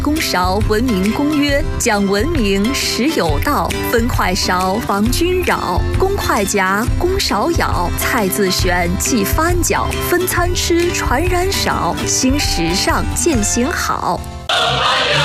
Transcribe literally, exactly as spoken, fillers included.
公勺文明公约，讲文明实有道。分快勺防君扰，公筷夹，公勺舀。菜自选即翻搅，分餐吃传染少。新时尚践行好。